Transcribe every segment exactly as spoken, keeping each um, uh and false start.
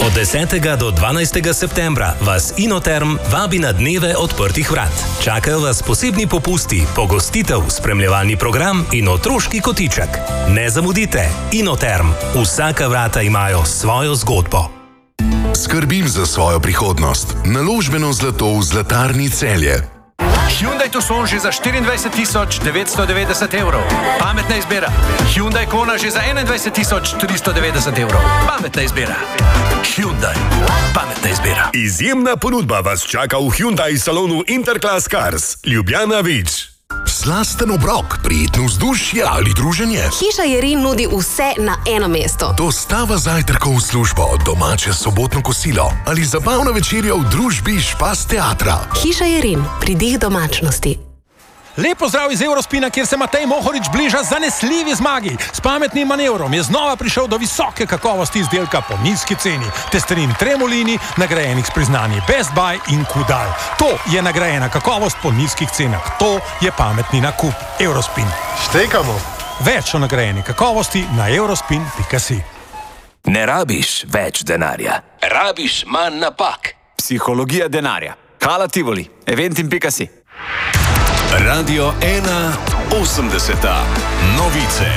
Od desetega do dvanajstega septembra vas Inoterm vabi na dneve odprtih vrat. Čakajo vas posebni popusti, pogostitev, spremljevalni program in otroški kotiček. Ne zamudite, Inoterm. Vsaka vrata imajo svojo zgodbo. Skrbim za svojo prihodnost. Naložbeno zlato v Zlatarni Celje. Hyundai Tucson že za štiriindvajset tisoč devetsto devetdeset evrov. Pametna izbira. Hyundai Kona že za enaindvajset tisoč tristo devetdeset evrov. Pametna izbira. Hyundai. Pametna izbira. Izjemna ponudba vas čaka v Hyundai salonu Interclass Cars. Ljubljana Vič. Slasten obrok, prijetno vzdušje ali druženje. Hiša Jerin nudi vse na eno mesto. Dostava zajtrkov v službo, domače sobotno kosilo ali zabavna večerja v družbi Špas teatra. Hiša Jerin, pridih domačnosti. Lep pozdrav iz Eurospina, kjer se Matej Mohorič bliža zanesljivi zmagi. S pametnim manevrom je znova prišel do visoke kakovosti izdelka po nizki ceni. Testerin Tremolini, nagrajenih s priznanji Best Buy in Kudal. To je nagrajena kakovost po nizkih cenah. To je pametni nakup. Eurospin. Štekamo. Več o nagrajeni kakovosti na eurospin pika si. Ne rabiš več denarja. Rabiš manj napak. Psihologija denarja. Hala Tivoli. Eventim pika si. Radio ena osemdeseta. Novice.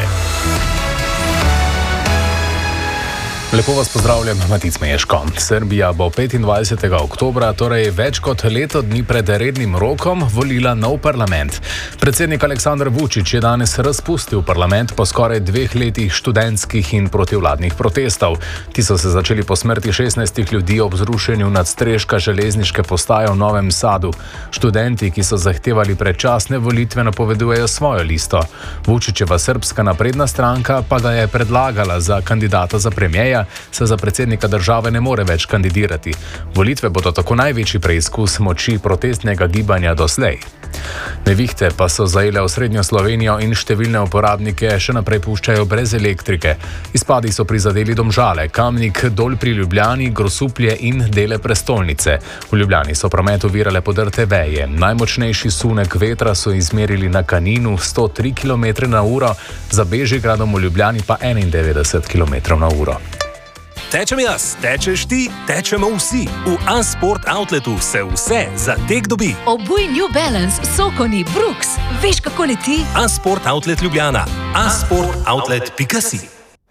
Lepo vas pozdravljam, Matic Meško. Srbija bo petindvajsetega oktobra, torej več kot leto dni pred rednim rokom, volila nov parlament. Predsednik Aleksandar Vučić je danes razpustil parlament po skoraj dveh letih študentskih in protivladnih protestov. Ti so se začeli po smrti šestnajstih ljudi ob zrušenju nadstreška železniške postaje v Novem Sadu. Študenti, ki so zahtevali predčasne volitve, napovedujejo svojo listo. Vučićeva Srbska napredna stranka pa ga je predlagala za kandidata za premierja, se za predsednika države ne more več kandidirati. Volitve bodo tako največji preizkus moči protestnega gibanja doslej. Nevihte pa so zajele osrednjo Slovenijo in številne uporabnike še naprej puščajo brez elektrike. Izpadi so prizadeli Domžale, Kamnik, Dol pri Ljubljani, Grosuplje in dele prestolnice. V Ljubljani so promet ovirale podrte veje. Najmočnejši sunek vetra so izmerili na Kaninu sto tri kilometre na uro, za Bežigradom v Ljubljani pa enaindevetdeset kilometrov na uro. Tečem jaz, tečeš ti, tečemo vsi. V A-Sport Outletu se vse za tek dobi. Obuj New Balance, Sokoni, Brooks. Veš, kako leti? A-Sport Outlet Ljubljana. a sport outlet pika si.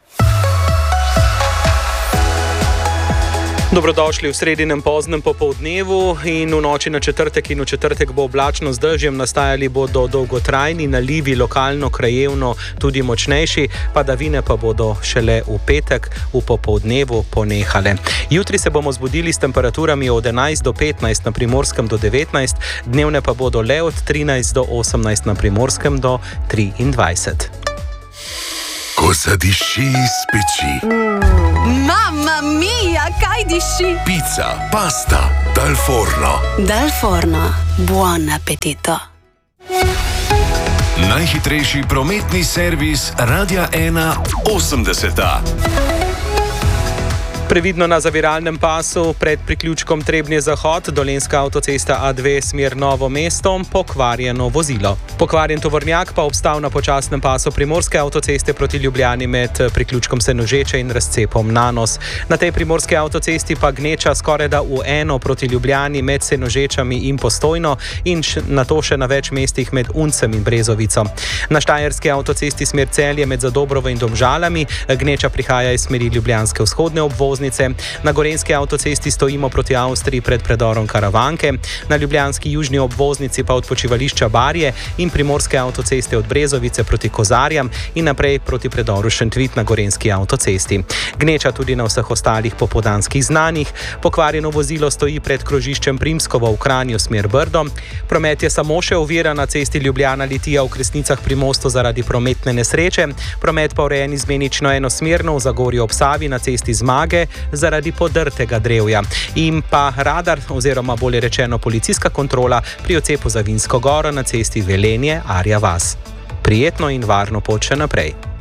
Dobrodošli v sredinem poznem popoldnevu in v noči na četrtek in v četrtek bo oblačno z dežjem, nastajali bodo dolgotrajni nalivi, lokalno krajevno tudi močnejši, padavine pa bodo šele v petek v popoldnevu ponehale. Jutri se bomo zbudili s temperaturami od enajst do petnajst, na Primorskem do devetnajst, dnevne pa bodo le od trinajst do osemnajst, na Primorskem do triindvajset. Ko zadiši iz peči. Mamma mia, kaj diši? Pizza, pasta, dal forno. Dal forno, buon appetito. Najhitrejši prometni servis Radia ena osemdeseta. Previdno na zaviralnem pasu pred priključkom Trebnje Zahod, Dolenjska avtocesta A dve smer Novo mesto, pokvarjeno vozilo. Pokvarjen tovornjak pa obstal na počasnem pasu Primorske avtoceste proti Ljubljani med priključkom Senožeče in razcepom Nanos. Na tej primorske avtocesti pa gneča skorajda v eno proti Ljubljani med Senožečami in Postojno in na to še na več mestih med Uncem in Brezovico. Na štajerski avtocesti smer Celje med Zadobrovo in Domžalami gneča prihaja iz smeri ljubljanske vzhodne obvoznice. Na gorenjski avtocesti stojimo proti Avstriji pred predorom Karavanke, na ljubljanski južni obvoznici pa od počivališča Barje in primorske avtoceste od Brezovice proti Kozarjam in naprej proti predoru Šentvit na gorenjski avtocesti. Gneča tudi na vseh ostalih popoldanskih znanjih. Pokvarjeno vozilo stoji pred krožiščem Primskovo v Kranju smer Brdo. Promet je samo še ovira na cesti Ljubljana Litija v Kresnicah pri mostu zaradi prometne nesreče. Promet pa urejen izmenično enosmerno v Zagorju ob Savi na cesti Zmage zaradi podrtega drevja. In pa radar oziroma bolje rečeno policijska kontrola pri odcepu za Vinsko goro na cesti Velenje Arja vas. Prijetno in varno pot še naprej.